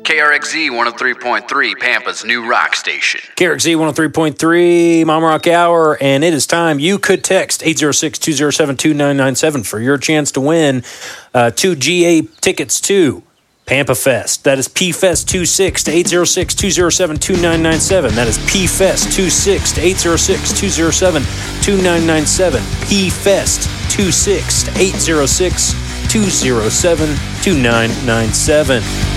KRXZ 103.3, Pampa's new rock station. KRXZ 103.3, Mom Rock Hour, and it is time. You could text 806-207-2997 for your chance to win 2 GA tickets to Pampa Fest. That is PFest26 to 806-207-2997. That is PFest26 to 806-207-2997. PFest26 to 806-207-2997.